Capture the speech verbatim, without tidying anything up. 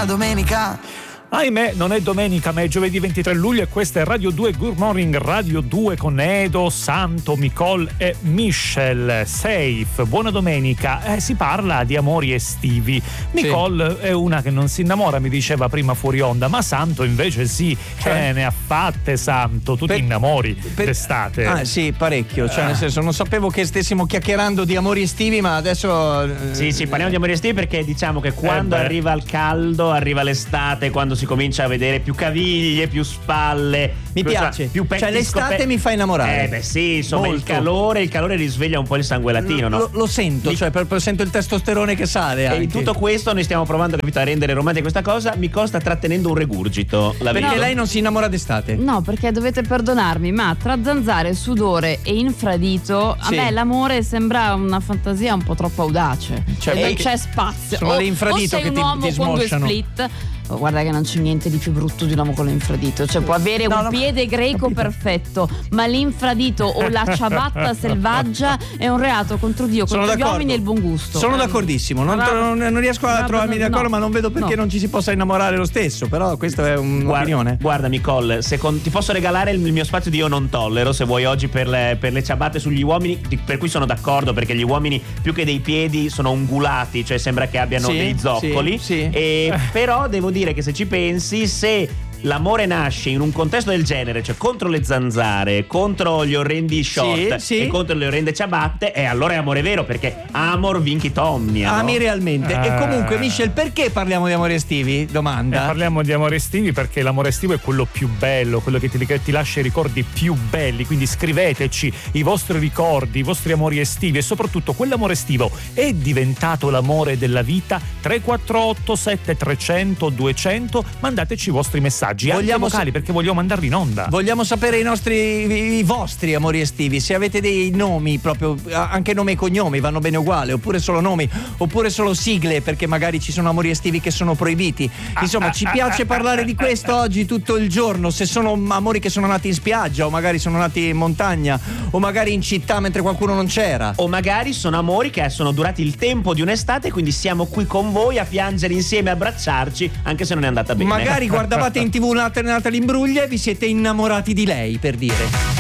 la domenica. Ahimè, non è domenica, ma è giovedì ventitré luglio e questa è Radio due Good Morning, Radio due con Edo, Santo, Nicole e Michelle. Safe, buona domenica. Eh, si parla di amori estivi. Nicole sì. È una che non si innamora, mi diceva prima fuori onda, ma Santo invece sì, cioè, eh, ne ha fatte Santo. Tu per, ti innamori per, d'estate? Ah sì, parecchio, cioè eh. nel senso non sapevo che stessimo chiacchierando di amori estivi, ma adesso... Sì, sì, parliamo di amori estivi perché diciamo che quando eh arriva il caldo, arriva l'estate, quando si comincia a vedere più caviglie, più spalle, mi più, piace, più petti, cioè l'estate scop- mi fa innamorare. Eh beh sì, insomma molto. il calore, il calore risveglia un po' il sangue latino, lo, no? Lo, lo sento, Li... cioè per, per, sento il testosterone che sale. E in tutto questo noi stiamo provando, capito, a rendere romantica questa cosa. Mi costa trattenendo un regurgito. La perché vedo. Lei non si innamora d'estate? No, perché dovete perdonarmi, ma tra zanzare, sudore e infradito, sì. a me l'amore sembra una fantasia un po' troppo audace. Cioè, non c'è spazio. Sono o, le infradito o sei che un ti, uomo ti con due smosciano. split. Guarda che non c'è niente di più brutto di un uomo con l'infradito. Cioè può avere no, un no, piede greco capito. perfetto, ma l'infradito o la ciabatta selvaggia è un reato contro Dio, contro Sono gli d'accordo. uomini e il buon gusto. Sono d'accordissimo, non, non, non riesco a no, trovarmi no, d'accordo, no, ma non vedo perché no. non ci si possa innamorare lo stesso. Però questa è un'opinione. Guarda, guarda Nicole, se con, ti posso regalare il, il mio spazio di Io non tollero, se vuoi, oggi per le, per le ciabatte sugli uomini, per cui sono d'accordo, perché gli uomini più che dei piedi sono ungulati, cioè sembra che abbiano sì, dei zoccoli. Sì, sì. E, però devo dire che se ci pensi, se l'amore nasce in un contesto del genere, cioè contro le zanzare, contro gli orrendi short sì, sì. e contro le orrende ciabatte, e allora è amore vero, perché amor vincit omnia. Ami no? realmente. Eh. E comunque, Michel, perché parliamo di amori estivi? Domanda. Eh, parliamo di amori estivi perché l'amore estivo è quello più bello, quello che ti, che ti lascia i ricordi più belli. Quindi scriveteci i vostri ricordi, i vostri amori estivi e soprattutto quell'amore estivo è diventato l'amore della vita. Tre quattro otto sette trecento duecento, mandateci i vostri messaggi. Vogliamo vocali sa- perché vogliamo mandarli in onda. Vogliamo sapere i nostri i, i vostri amori estivi, se avete dei nomi proprio, anche nome e cognomi vanno bene uguale, oppure solo nomi, oppure solo sigle, perché magari ci sono amori estivi che sono proibiti. Insomma, ah, ci ah, piace ah, parlare ah, di questo ah, oggi tutto il giorno. Se sono amori che sono nati in spiaggia, o magari sono nati in montagna, o magari in città mentre qualcuno non c'era, o magari sono amori che sono durati il tempo di un'estate, quindi siamo qui con voi a piangere insieme, a abbracciarci, anche se non è andata bene. Magari guardavate in tv Natalie Imbruglia e vi siete innamorati di lei, per dire.